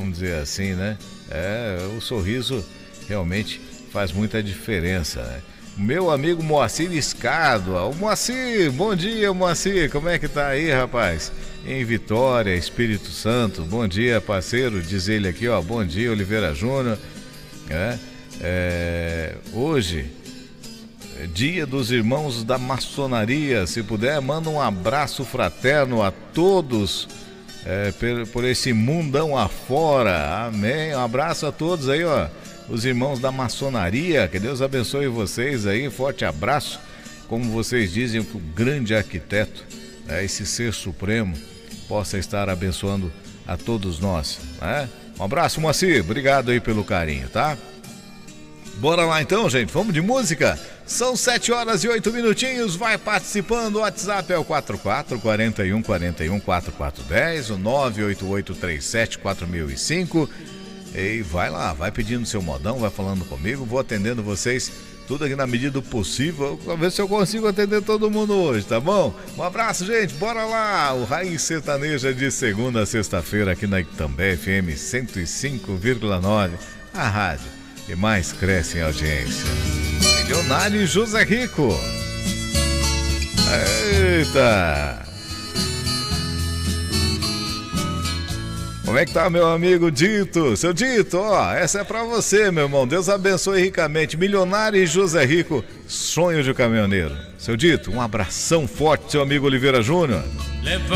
vamos dizer assim, né? O sorriso realmente faz muita diferença, né? Meu amigo Moacir Escado. O Moacir, bom dia, Moacir. Como é que tá aí, rapaz? Em Vitória, Espírito Santo. Bom dia, parceiro. Diz ele aqui, ó. Bom dia, Oliveira Júnior. Hoje, dia dos irmãos da maçonaria. Se puder, manda um abraço fraterno a todos por esse mundão afora. Amém. Um abraço a todos aí, ó. Os irmãos da maçonaria, que Deus abençoe vocês aí, forte abraço. Como vocês dizem, que o grande arquiteto, esse ser supremo, possa estar abençoando a todos nós, né? Um abraço, Moacir, obrigado aí pelo carinho, tá? Bora lá então, gente, vamos de música? São 7 horas e 8 minutinhos, vai participando, o WhatsApp é o 44 41 41 4410, o 988 37 4005. E vai lá, vai pedindo seu modão, vai falando comigo, vou atendendo vocês tudo aqui na medida do possível, pra ver se eu consigo atender todo mundo hoje, tá bom? Um abraço, gente, bora lá! O Raiz Sertaneja de segunda a sexta-feira aqui na Itambé FM 105,9, a rádio que mais cresce em audiência. Milionário José Rico. Eita! Como é que tá, meu amigo Dito? Seu Dito, ó, essa é pra você, meu irmão. Deus abençoe ricamente. Milionário e José Rico, sonho de caminhoneiro. Seu Dito, um abração forte, seu amigo Oliveira Júnior.